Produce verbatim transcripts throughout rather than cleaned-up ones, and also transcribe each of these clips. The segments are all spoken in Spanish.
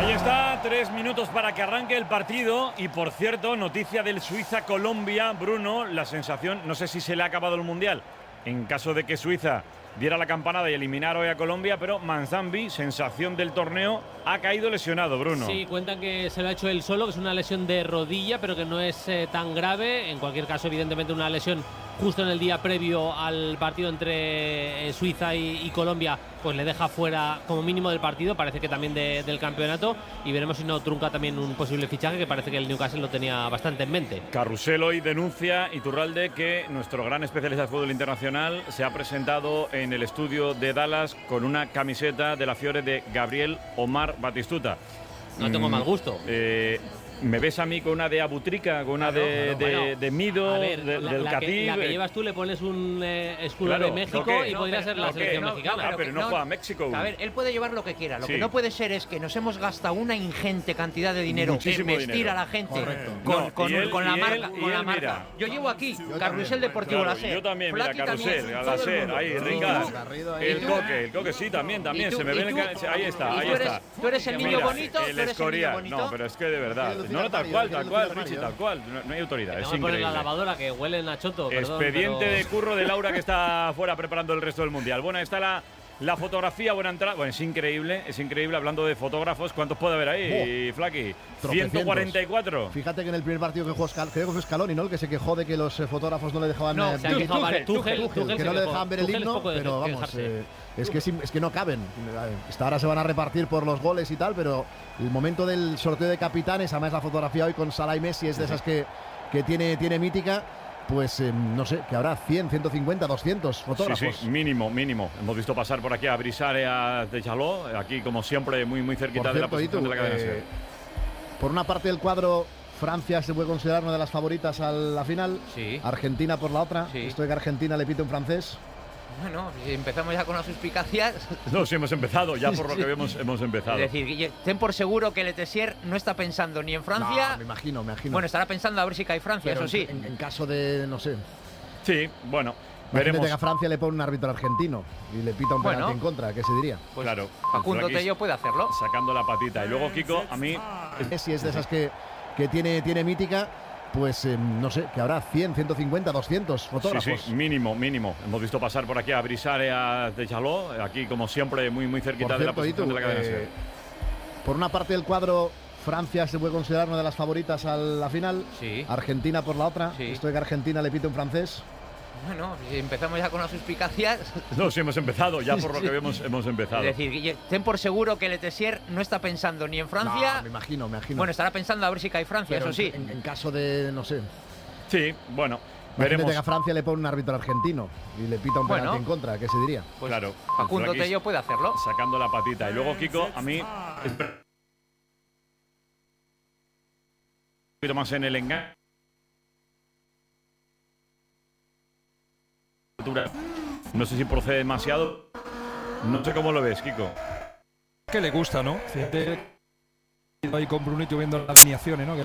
Ahí está, tres minutos para que arranque el partido. Y por cierto, noticia del Suiza-Colombia, Bruno, la sensación, no sé si se le ha acabado el Mundial, en caso de que Suiza diera la campanada y eliminara hoy a Colombia, pero Manzambi, sensación del torneo, ha caído lesionado, Bruno. Sí, cuentan que se lo ha hecho él solo, que es una lesión de rodilla, pero que no es eh, tan grave. En cualquier caso, evidentemente, una lesión justo en el día previo al partido entre eh, Suiza y, y Colombia, pues le deja fuera como mínimo del partido, parece que también de, del campeonato, y veremos si no trunca también un posible fichaje, que parece que el Newcastle lo tenía bastante en mente. Carrusel hoy denuncia, Iturralde, que nuestro gran especialista de fútbol internacional se ha presentado en el estudio de Dallas con una camiseta de la Fiore de Gabriel Omar Batistuta. No tengo mm, mal gusto. Eh, ¿Me ves a mí con una de Abutrica, con una Claro, de, claro, de, bueno. de Mido, A ver, de, la, del la Catib? que, la que llevas tú le pones un eh, escudo Claro, de México ¿no qué? y No, podría pero- ser la no, selección no, no, mexicana. Ah, pero no, no, juega México. A ver, él puede llevar lo que quiera. Lo Sí. que no puede ser es que nos hemos gastado una ingente cantidad de dinero Muchísimo en vestir dinero. a la gente Correcto. con, No, con, y él- con la y marca. él- y con la él, marca. mira. Yo llevo aquí Yo Carrusel también. Deportivo Claro, La Ser. yo también, mira, Flaki Carrusel, también, a todo la el Ser, mundo. ahí, Y Ricard, tú- Garrido ahí. el tú- Coque, el Coque sí, también, también, y tú- se me y ve en tú- el ca- ahí está, y ahí tú eres- está. tú eres el niño Mira, bonito, el tú eres el niño Escorial, bonito. no, pero es que de verdad, Quiere lucir no, no, al tal Mario, cual, quiere tal lucir cual, al Richie, Mario. tal cual, no, no hay autoridad, es Vamos a poner la increíble. lavadora que huele a choto. Perdón, Expediente pero- de curro de Laura, que está fuera preparando el resto del Mundial. Bueno, ahí está la, la fotografía, buena entrada. Bueno, es increíble, es increíble. Hablando de fotógrafos, ¿cuántos puede haber ahí, Flaki? Tropecientos. ciento cuarenta y cuatro. Fíjate que en el primer partido que jugó Scal- creo que fue Scaloni, ¿no? El que se quejó de que los eh, fotógrafos no le dejaban No, eh, Se ha ver- quejado, vale, Tuchel, Tuchel, Tuchel, Tuchel que se no le quejó. dejaban ver el Tuchel es himno, poco de pero vamos, quejarse. eh, es, que es, im- es que no caben. Esta hora se van a repartir por los goles y tal, pero el momento del sorteo de capitanes, además la fotografía hoy con Salah y Messi es de esas que, que tiene, tiene mítica. Pues eh, no sé, que habrá cien, ciento cincuenta, doscientos fotógrafos. Sí, sí, mínimo, mínimo. Hemos visto pasar por aquí a Brisare, a Deschaló, aquí como siempre muy muy cerquita Por de la cierto, posición Itu, de la cadena eh, SER. por una parte del cuadro, Francia se puede considerar una de las favoritas a la final. Sí. Argentina por la otra. Sí. Esto de que Argentina le pite un francés. Bueno, si empezamos ya con las suspicacias. No, sí, hemos empezado, ya por lo que Sí. vemos hemos empezado. Es decir, Guille, ten por seguro que Letessier no está pensando ni en Francia. No, me imagino, me imagino. Bueno, estará pensando a ver si cae Francia, Pero eso sí. En, en caso de, no sé. Sí, bueno, Imagínate veremos. que a Francia le pone un árbitro argentino y le pita un Bueno. penalti en contra, ¿qué se diría? Pues Claro, Facundo Flaki Tello puede hacerlo. sacando la patita. Y luego Kiko, a mí Si es de esas que, que tiene, tiene mítica, pues eh, no sé, que habrá cien, ciento cincuenta, doscientos fotógrafos. Sí, sí, mínimo, mínimo. Hemos visto pasar por aquí a Brisare, a Deschaló, aquí como siempre muy muy cerquita Por de la cierto, posición Itu, de la cadena eh, SER. por una parte del cuadro, Francia se puede considerar una de las favoritas a la final. Sí. Argentina por la otra. Sí. Esto de que Argentina le pite un francés. Bueno, si empezamos ya con las suspicacias. No, sí, hemos empezado, ya por lo que vemos hemos empezado. Es decir, Guille, ten por seguro que Letessier no está pensando ni en Francia. No, me imagino, me imagino. Bueno, estará pensando a ver si cae Francia, Pero eso sí. En, en caso de, no sé. Sí, bueno, Imagínate veremos. que a Francia le pone un árbitro argentino y le pita un penalti Bueno. en contra, ¿qué se diría? Pues Claro, Facundo Flaki Tello puede hacerlo. sacando la patita. Y luego Kiko, a mí es un poquito más en el engaño. No sé si procede demasiado. No sé cómo lo ves, Kiko. Que le gusta, ¿no? Fíjate, ahí con Brunito viendo las alineaciones, ¿no? Que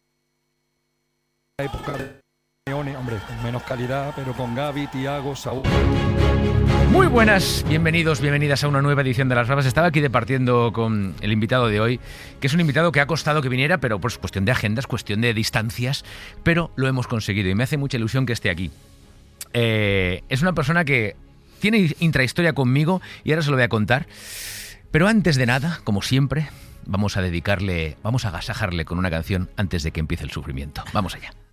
la época de Leone, hombre, con menos calidad, pero con Gavi, Thiago, Saúl. Muy buenas, bienvenidos, bienvenidas a una nueva edición de Las Bravas. Estaba aquí departiendo con el invitado de hoy, que es un invitado que ha costado que viniera, pero pues cuestión de agendas, cuestión de distancias, pero lo hemos conseguido y me hace mucha ilusión que esté aquí. Eh, es una persona que tiene intrahistoria conmigo y ahora se lo voy a contar. Pero antes de nada, como siempre, vamos a dedicarle, vamos a agasajarle con una canción antes de que empiece el sufrimiento. Vamos allá.